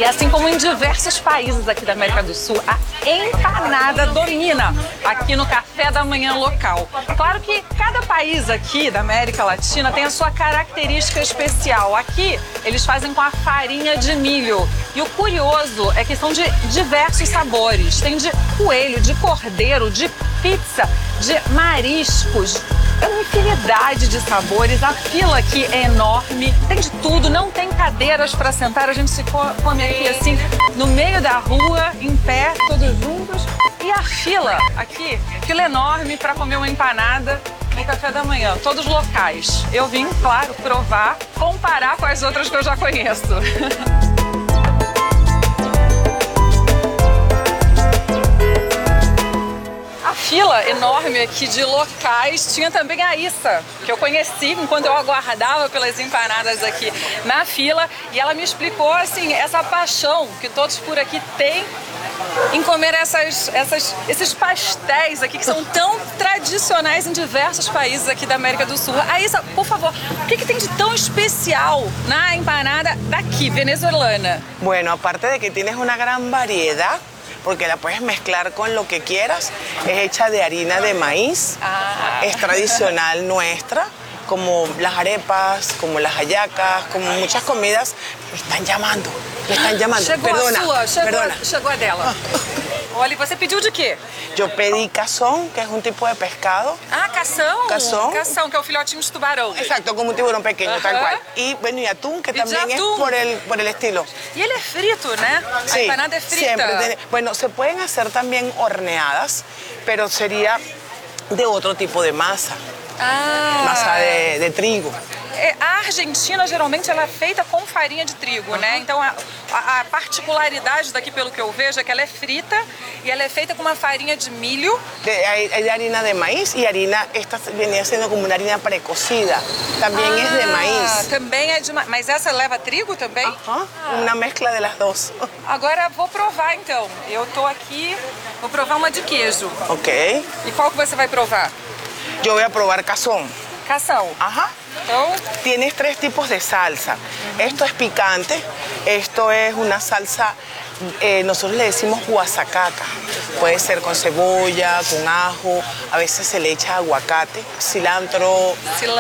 E assim como em diversos países aqui da América do Sul, a empanada domina aqui no café da manhã local. Claro que cada país aqui da América Latina tem a sua característica especial. Aqui eles fazem com a farinha de milho. E o curioso é que são de diversos sabores. Tem de coelho, de cordeiro, de pizza, de mariscos. É uma infinidade de sabores, a fila aqui é enorme, tem de tudo, não tem cadeiras para sentar, a gente se come aqui assim, no meio da rua, em pé, todos juntos. E a fila aqui, fila enorme para comer uma empanada no café da manhã, todos locais. Eu vim, claro, provar, comparar com as outras que eu já conheço. Fila enorme aqui de locais. Tinha também a Issa, que eu conheci enquanto eu aguardava pelas empanadas aqui na fila, e ela me explicou assim essa paixão que todos por aqui têm em comer esses pastéis aqui que são tão tradicionais em diversos países aqui da América do Sul. A Issa, por favor, o que tem de tão especial na empanada daqui, venezuelana? Bueno, aparte de que tienes una gran variedad, porque la puedes mezclar con lo que quieras. Es hecha de harina de maíz, es tradicional nuestra, como las arepas, como las hallacas, como muchas comidas. Me están llamando. Chegou Perdona, a sua, perdona. Chegou a dela. Olha, você pediu de quê? Yo pedí cazón, que es un tipo de pescado. Ah, cação? Cação. Cação, que é o filhotinho de tubarão. Exacto, como un tiburón pequeño, tal cual. Y bueno, y atún, que también es por el estilo. Y ele é frito, né? Sí, a empanada é frita. Siempre. Bueno, se pueden hacer también horneadas, pero sería de otro tipo de masa. Massa de trigo. A Argentina, geralmente, ela é feita com farinha de trigo, né? Então, a particularidade daqui, pelo que eu vejo, é que ela é frita e ela é feita com uma farinha de milho. Hay harina de maíz y harina, esta venía siendo como una harina precocida. También es de maíz. Também é de maíz. Mas essa leva trigo também? Una mezcla de las dos. Agora, vou provar, então. Eu tô aqui, vou provar uma de queijo. Ok. E qual que você vai provar? Yo voy a probar cazón. Cazão. Ajá. Então, tienes tres tipos de salsa. Esto es picante, esto es una salsa, nosotros le decimos guasacaca. Puede ser con cebolla, con ajo, a veces se le echa aguacate, cilantro.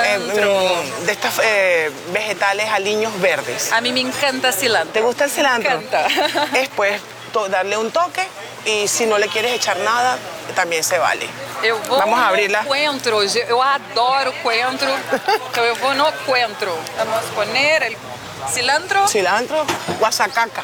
De estas vegetales aliños verdes. A mí me encanta cilantro. ¿Te gusta el cilantro? Me encanta. Después darle un toque y si no le quieres echar nada, también se vale. Eu vou Vamos abrir-la. Coentro, eu adoro coentro, então eu vou no coentro. Vamos poner el cilantro. Cilantro, guasacaca.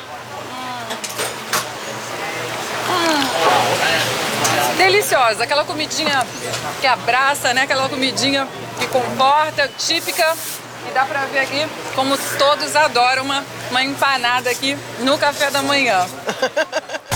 Deliciosa, aquela comidinha que abraça, né? Aquela comidinha que comporta, típica. E dá pra ver aqui como todos adoram uma empanada aqui no café da manhã.